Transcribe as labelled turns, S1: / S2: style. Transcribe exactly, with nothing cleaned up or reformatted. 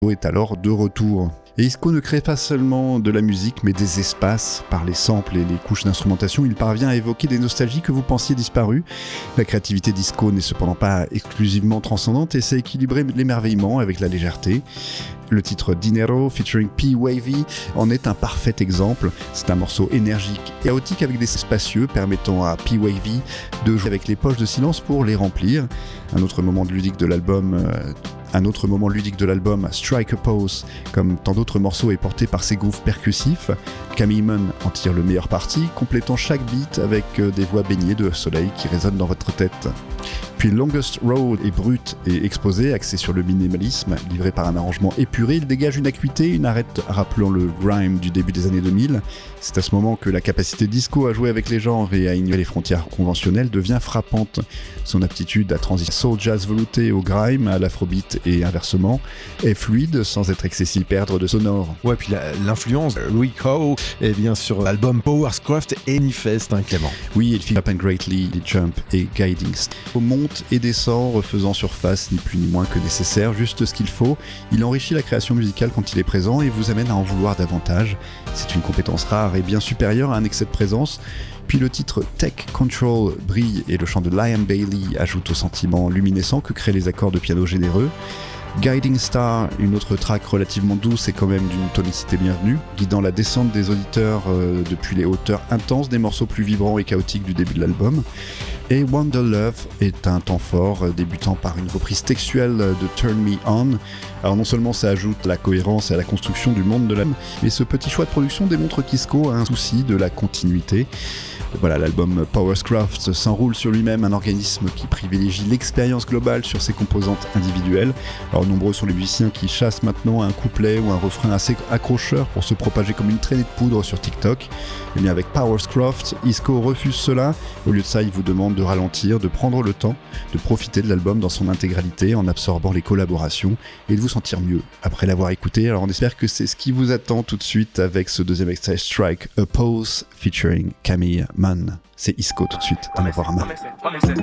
S1: est alors de retour. Et Isco ne crée pas seulement de la musique, mais des espaces. Par les samples et les couches d'instrumentation, il parvient à évoquer des nostalgies que vous pensiez disparues. La créativité d'Isco n'est cependant pas exclusivement transcendante et sait équilibrer l'émerveillement avec la légèreté. Le titre Dinero featuring P-Wavy en est un parfait exemple. C'est un morceau énergique et chaotique avec des spacieux permettant à P-Wavy de jouer avec les poches de silence pour les remplir. Un autre moment ludique de l'album... Euh, Un autre moment ludique de l'album, Strike a Pose, comme tant d'autres morceaux, est porté par ses grooves percussifs. Camille Munn en tire le meilleur parti, complétant chaque beat avec des voix baignées de soleil qui résonnent dans votre tête. Puis Longest Road est brut et exposé, axé sur le minimalisme, livré par un arrangement épuré. Il dégage une acuité, une arête rappelant le grime du début des années deux mille. C'est à ce moment que la capacité d'Isco à jouer avec les genres et à ignorer les frontières conventionnelles devient frappante. Son aptitude à transition soul jazz velouté au grime, à l'afrobeat et inversement, est fluide sans être excessif, perdre de sonore.
S2: Ouais, puis la, l'influence de Louis Howe est bien sur l'album Powerscraft est manifeste, hein, Clément.
S1: Oui, il fit Up and Greatly, The Jump et Guiding Star. Monte et descend, refaisant surface ni plus ni moins que nécessaire, juste ce qu'il faut. Il enrichit la création musicale quand il est présent et vous amène à en vouloir davantage. C'est une compétence rare et bien supérieure à un excès de présence. Puis le titre Tech Control brille et le chant de Liam Bailey ajoute au sentiment luminescent que créent les accords de piano généreux. Guiding Star, une autre track relativement douce et quand même d'une tonicité bienvenue, guidant la descente des auditeurs euh, depuis les hauteurs intenses des morceaux plus vibrants et chaotiques du début de l'album. Et Wonder Love est un temps fort, euh, débutant par une reprise textuelle de Turn Me On. Alors non seulement ça ajoute la cohérence et à la construction du monde de l'album, mais ce petit choix de production démontre qu'Isco a un souci de la continuité. Voilà, l'album Powerscraft s'enroule sur lui-même, un organisme qui privilégie l'expérience globale sur ses composantes individuelles. Alors nombreux sont les musiciens qui chassent maintenant un couplet ou un refrain assez accrocheur pour se propager comme une traînée de poudre sur TikTok. Et bien avec Powerscraft, Isco refuse cela. Au lieu de ça, il vous demande de ralentir, de prendre le temps, de profiter de l'album dans son intégralité en absorbant les collaborations et de vous sentir mieux après l'avoir écouté. Alors on espère que c'est ce qui vous attend tout de suite avec ce deuxième extrait Strike a Pose featuring Camille Munn. C'est Isco tout de suite, dans la voir main.